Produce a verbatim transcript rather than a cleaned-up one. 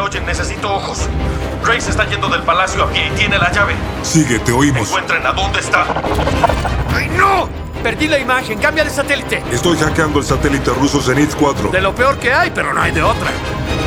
oyen, necesito ojos. Grace está yendo del palacio a pie y tiene la llave. Sigue, te oímos. Encuentren a dónde está. ¡Ay, no! Perdí la imagen. Cambia de satélite. Estoy hackeando el satélite ruso Zenit cuatro. De lo peor que hay, pero no hay de otra.